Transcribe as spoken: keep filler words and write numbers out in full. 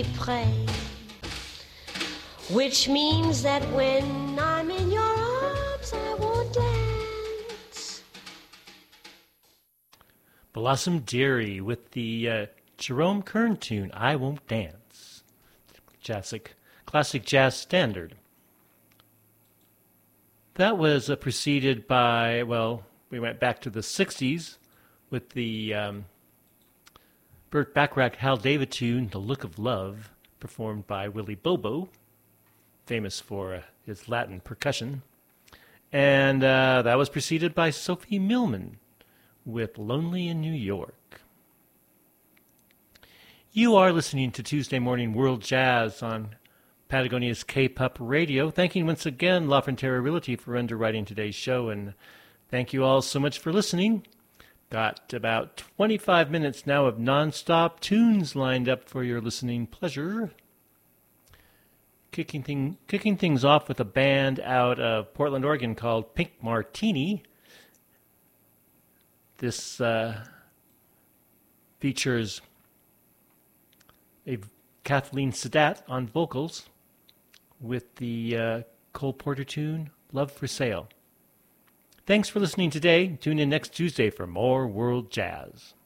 pray, which means that when I'm in your arms, I won't dance. Blossom Dearie with the uh, Jerome Kern tune, I Won't Dance. Classic, classic jazz standard. That was uh, preceded by, well, we went back to the sixties with the um, Burt Bacharach Hal David tune, The Look of Love, performed by Willie Bobo, famous for uh, his Latin percussion. And uh, that was preceded by Sophie Millman with Lonely in New York. You are listening to Tuesday Morning World Jazz on Patagonia's K-P U P Radio. Thanking once again La Frontera Realty for underwriting today's show, and thank you all so much for listening. Got about twenty-five minutes now of non-stop tunes lined up for your listening pleasure. Kicking, thing, kicking things off with a band out of Portland, Oregon called Pink Martini. This uh, features a Kathleen Sadat on vocals with the uh, Cole Porter tune, Love for Sale. Thanks for listening today. Tune in next Tuesday for more World Jazz.